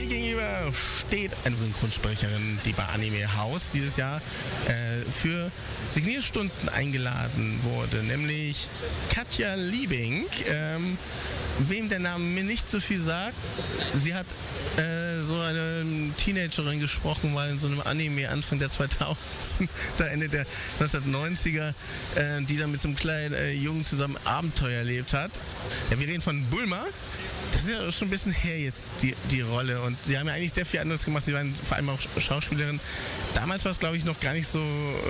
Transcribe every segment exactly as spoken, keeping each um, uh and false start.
gegenüber steht eine Synchronsprecherin, die bei Anime House dieses Jahr äh, für Signierstunden eingeladen wurde, nämlich Katja Liebing. Ähm, wem der Name mir nicht so viel sagt, sie hat äh, so eine Teenagerin gesprochen, mal in so einem Anime Anfang der zweitausend, da Ende der neunzehnhundertneunziger, äh, die dann mit so einem kleinen äh, Jungen zusammen Abenteuer erlebt hat. Ja, wir reden von Bulma. Das ist ja schon ein bisschen her jetzt, die, die Rolle. Und sie haben ja eigentlich sehr viel anderes gemacht. Sie waren vor allem auch Schauspielerin. Damals war es, glaube ich, noch gar nicht so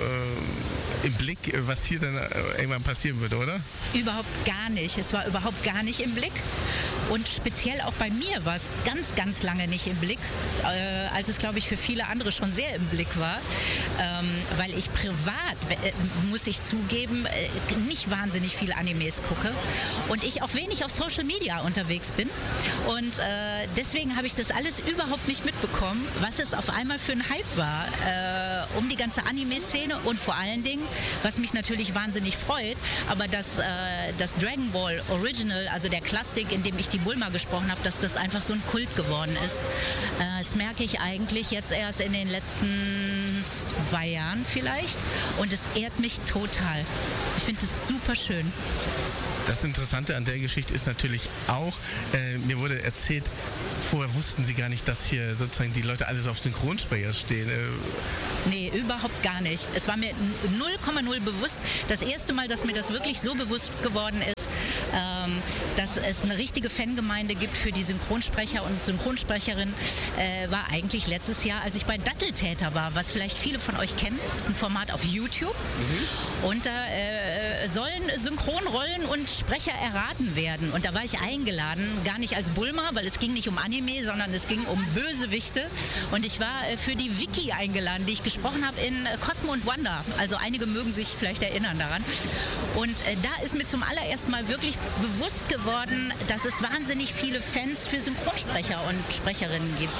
äh, im Blick, was hier dann äh, irgendwann passieren würde, oder? Überhaupt gar nicht. Es war überhaupt gar nicht im Blick. Und speziell auch bei mir war es ganz, ganz lange nicht im Blick, äh, als es, glaube ich, für viele andere schon sehr im Blick war. Ähm, weil ich privat, äh, muss ich zugeben, äh, nicht wahnsinnig viele Animes gucke. Und ich auch wenig auf Social Media unterwegs bin. Und äh, deswegen habe ich das alles überhaupt nicht mitbekommen, was es auf einmal für ein Hype war äh, um die ganze Anime-Szene und vor allen Dingen, was mich natürlich wahnsinnig freut, aber dass äh, das Dragon Ball Original, also der Klassik, in dem ich die Bulma gesprochen habe, dass das einfach so ein Kult geworden ist. Äh, das merke ich eigentlich jetzt erst in den letzten zwei Jahren vielleicht und es ehrt mich total. Ich finde es super schön. Das Interessante an der Geschichte ist natürlich auch, äh, mir wurde erzählt, vorher wussten sie gar nicht, dass hier sozusagen die Leute alles auf Synchronsprecher stehen. Äh, nee, überhaupt gar nicht. Es war mir null Komma null bewusst. Das erste Mal, dass mir das wirklich so bewusst geworden ist, ähm, dass es eine richtige Fangemeinde gibt für die Synchronsprecher und Synchronsprecherinnen, äh, war eigentlich letztes Jahr, als ich bei Datteltäter war, was vielleicht viele von euch kennen. Das ist ein Format auf YouTube. Mhm. Und da äh, sollen Synchronrollen und Sprecher erraten werden. Und da war ich eingeladen, gar nicht als Bulma, weil es ging nicht um Anime, sondern es ging um Bösewichte. Und ich war äh, für die Vicky eingeladen, die ich gesprochen habe in äh, Cosmo und Wanda. Also einige mögen sich vielleicht erinnern daran. Und äh, da ist mir zum allerersten Mal wirklich bewusst geworden, dass es wahnsinnig viele Fans für Synchronsprecher und Sprecherinnen gibt.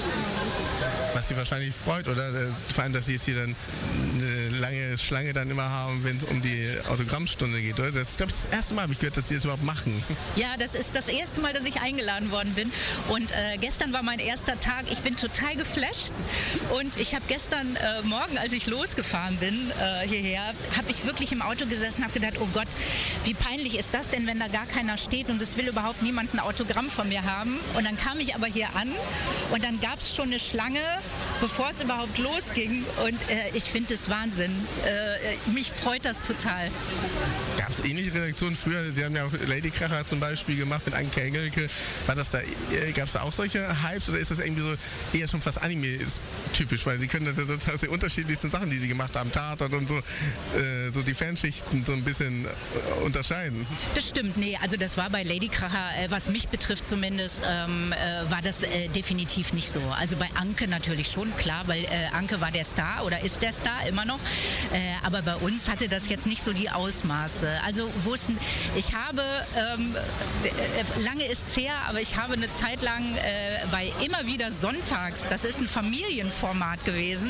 Was sie wahrscheinlich freut, oder? Vor allem, dass sie jetzt hier dann eine lange Schlange dann immer haben, wenn es um die Autogrammstunde geht, oder? Das ist, glaube ich, das erste Mal habe ich gehört, dass sie das überhaupt machen. Ja, das ist das erste Mal, dass ich eingeladen worden bin. Und äh, gestern war mein erster Tag. Ich bin total geflasht. Und ich habe gestern äh, Morgen, als ich losgefahren bin äh, hierher, habe ich wirklich im Auto gesessen und habe gedacht, oh Gott, wie peinlich ist das denn, wenn da gar keiner steht und es will überhaupt niemand ein Autogramm von mir haben. Und dann kam ich aber hier an und dann gab es schon eine Schlange, bevor es überhaupt losging. Und äh, ich finde das Wahnsinn. Äh, mich freut das total. Gab es ähnliche Redaktionen früher? Sie haben ja auch Lady Kracher zum Beispiel gemacht mit Anke Engelke. War das da, gab es da auch solche Hypes oder ist das irgendwie so eher schon fast Anime-typisch? Weil sie können das ja sozusagen aus den unterschiedlichsten Sachen, die sie gemacht haben, Tatort und so, äh, so die Fanschichten so ein bisschen äh, unterscheiden. Das stimmt, nee, also das war bei Lady Kracher, äh, was mich betrifft zumindest, ähm, äh, war das äh, definitiv nicht so. Also bei Anke natürlich schon, klar, weil äh, Anke war der Star oder ist der Star immer noch, äh, aber bei uns hatte das jetzt nicht so die Ausmaße. Also wussten, ich habe, ähm, äh, lange ist es her, aber ich habe eine Zeit lang äh, bei immer wieder Sonntags, das ist ein Familienformat gewesen,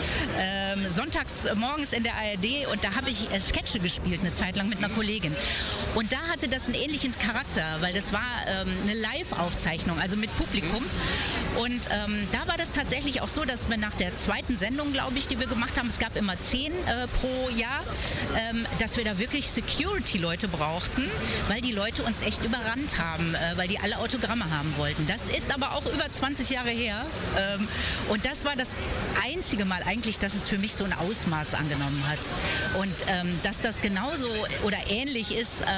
ähm, sonntags morgens in der A R D und da habe ich äh, Sketche gespielt eine Zeit lang mit einer Kollegin. Und da hatte das einen ähnlichen Charakter, weil das war ähm, eine Live-Aufzeichnung, also mit Publikum. Und ähm, da war das tatsächlich auch so, dass wir nach der zweiten Sendung, glaube ich, die wir gemacht haben, es gab immer zehn äh, pro Jahr, ähm, dass wir da wirklich Security-Leute brauchten, weil die Leute uns echt überrannt haben, äh, weil die alle Autogramme haben wollten. Das ist aber auch über zwanzig Jahre her. Ähm, und das war das einzige Mal eigentlich, dass es für mich so ein Ausmaß angenommen hat. Und ähm, dass das genauso oder ähnlich ist äh,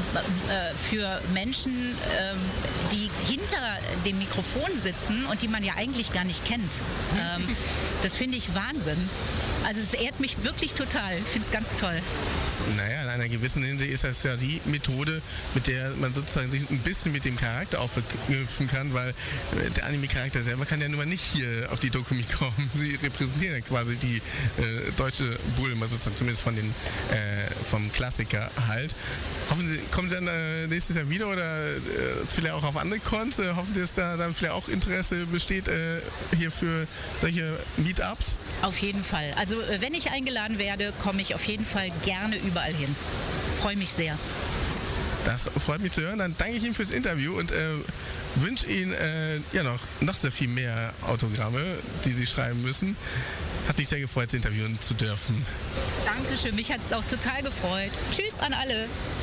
äh, für Menschen, äh, die hinter dem Mikrofon sitzen und die man ja eigentlich gar nicht kennt. Ähm, das finde ich Wahnsinn. Also es ehrt mich wirklich total. Ich finde es ganz toll. Naja, in einer gewissen Hinsicht ist das ja die Methode, mit der man sozusagen sich ein bisschen mit dem Charakter auch verknüpfen kann, weil der Anime-Charakter selber kann ja nun mal nicht hier auf die Dokumi kommen. Sie repräsentieren ja quasi die äh, deutsche Bulma, sozusagen, zumindest von den, äh, vom Klassiker halt. Hoffen Sie, kommen Sie dann äh, nächstes Jahr wieder oder äh, vielleicht auch auf andere Cons? Äh, hoffen Sie, dass da dann vielleicht auch Interesse besteht äh, hier für solche Meetups? Auf jeden Fall. Also wenn ich eingeladen werde, komme ich auf jeden Fall gerne überall hin. Freue mich sehr. Das freut mich zu hören. Dann danke ich Ihnen fürs Interview und äh, wünsche Ihnen äh, ja noch, noch sehr viel mehr Autogramme, die Sie schreiben müssen. Hat mich sehr gefreut, Sie interviewen zu dürfen. Dankeschön, mich hat es auch total gefreut. Tschüss an alle.